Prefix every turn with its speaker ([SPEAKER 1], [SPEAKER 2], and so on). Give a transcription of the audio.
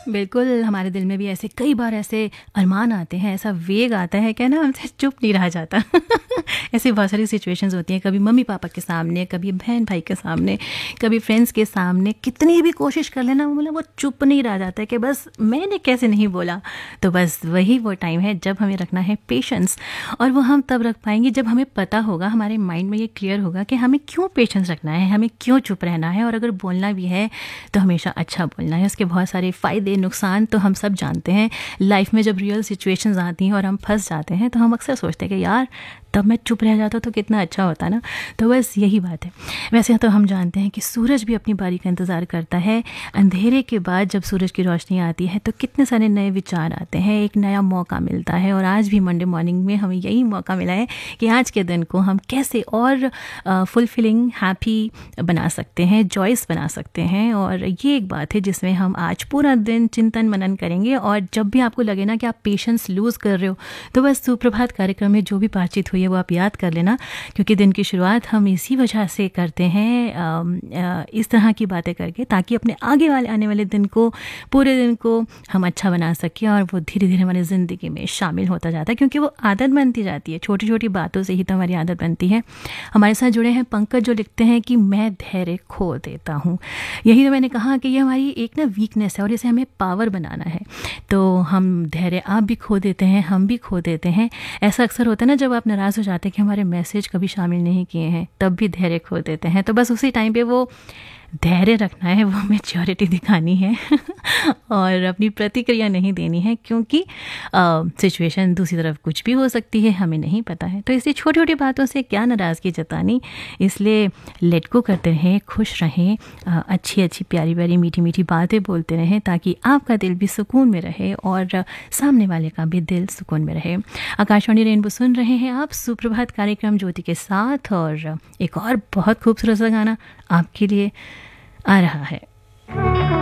[SPEAKER 1] बिल्कुल, हमारे दिल में भी ऐसे कई बार ऐसे अरमान आते हैं, ऐसा वेग आता है कि ना हमसे चुप नहीं रहा जाता। ऐसी बहुत सारी सिचुएशंस होती हैं, कभी मम्मी-पापा के सामने, कभी बहन-भाई के सामने, कभी फ्रेंड्स के सामने, कितनी भी कोशिश कर लेना मतलब वो चुप नहीं रह जाता है कि बस मैंने कैसे नहीं बोला। तो बस वही वो टाइम है जब हमें रखना है पेशेंस, और वो हम तब रख पाएँगे जब हमें पता होगा, हमारे माइंड में ये क्लियर होगा कि हमें क्यों पेशेंस रखना है, हमें क्यों चुप रहना है, और अगर बोलना भी है तो हमेशा अच्छा बोलना है। उसके बहुत सारे फ़ायदे नुकसान तो हम सब जानते हैं। लाइफ में जब रियल सिचुएशंस आती हैं और हम फंस जाते हैं तो हम अक्सर सोचते हैं कि यार तब मैं चुप रह जाता तो कितना अच्छा होता ना। तो बस यही बात है। वैसे तो हम जानते हैं कि सूरज भी अपनी बारी का इंतज़ार करता है। अंधेरे के बाद जब सूरज की रोशनी आती है तो कितने सारे नए विचार आते हैं, एक नया मौका मिलता है। और आज भी मंडे मॉर्निंग में हमें यही मौका मिला है कि आज के दिन को हम कैसे और फुलफिलिंग, हैप्पी बना सकते हैं, जॉयस बना सकते हैं। और ये एक बात है जिसमें हम आज पूरा दिन चिंतन मनन करेंगे। और जब भी आपको लगे ना कि आप पेशेंस लूज़ कर रहे हो तो बस सुप्रभात कार्यक्रम में जो भी बातचीत हुई है वो आप याद कर लेना, क्योंकि दिन की शुरुआत हम इसी वजह से करते हैं, इस तरह की बातें करके, ताकि अपने आगे वाले आने वाले दिन को, पूरे दिन को हम अच्छा बना सकें। और वो धीरे धीरे हमारी ज़िंदगी में शामिल होता जाता है, क्योंकि वो आदत बनती जाती है। छोटी छोटी बातों से ही तो हमारी आदत बनती है। हमारे साथ जुड़े हैं पंकज, जो लिखते हैं कि मैं धैर्य खो देता हूँ। यही तो मैंने कहा कि ये हमारी एक ना वीकनेस है और इसे हमें पावर बनाना है। तो हम धैर्य आप भी खो देते हैं, हम भी खो देते हैं। ऐसा अक्सर होता है ना, जब आप नाराज़ हो जाते हैं कि हमारे मैसेज कभी शामिल नहीं किए हैं, तब भी धैर्य खो देते हैं। तो बस उसी टाइम पे वो धैर्य रखना है, वो मैच्योरिटी दिखानी है और अपनी प्रतिक्रिया नहीं देनी है, क्योंकि सिचुएशन दूसरी तरफ कुछ भी हो सकती है, हमें नहीं पता है। तो इसलिए छोटी छोटी बातों से क्या नाराज़गी जतानी, इसलिए लेट गो करते रहें, खुश रहें, अच्छी अच्छी प्यारी प्यारी मीठी मीठी बातें बोलते रहें, ताकि आपका दिल भी सुकून में रहे और सामने वाले का भी दिल सुकून में रहे। आकाशवाणी रेनबो सुन रहे हैं आप, सुप्रभात कार्यक्रम ज्योति के साथ, और एक और बहुत खूबसूरत सा गाना आपके लिए आ रहा है।